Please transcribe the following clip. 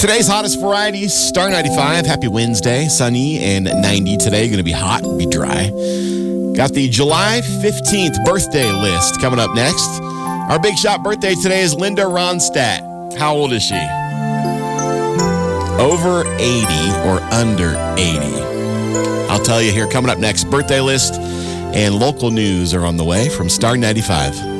Today's hottest variety, Star 95. Happy Wednesday. Sunny and 90 today. Going to be hot and be dry. Got the July 15th birthday list coming up next. Our big shot birthday today is Linda Ronstadt. How old is she? Over 80 or under 80? I'll tell you here coming up next. Birthday list and local news are on the way from Star 95.